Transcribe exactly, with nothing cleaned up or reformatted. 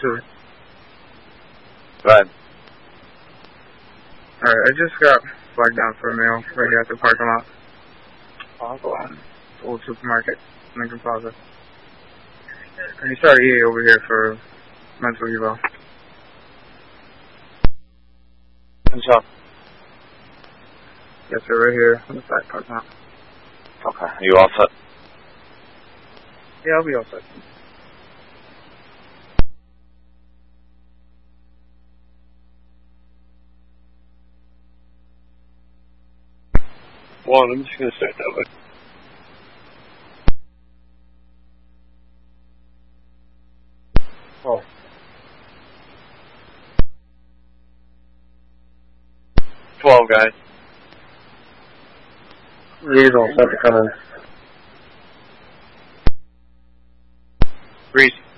too. Go ahead. Alright, I just got flagged down for a meal right here at the parking lot. Um, old supermarket, Lincoln Plaza. And he started E A over here for mental eval. What's up? Yes, sir, right here on the back parking lot. Okay. Are you all set? Yeah, I'll be all set. Well, I'm just going to start that way. Oh. twelve, guys. He's all set to come in. Breeze.